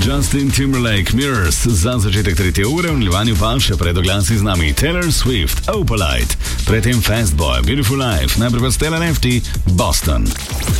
Justin Timberlake, Mirrors, za začetek 3. ure, v nadaljevanju pa še pred oglasi z nami Taylor Swift, Opalite, predtem Fastboy, Beautiful Life, najprej pa Stella Lefty, Boston.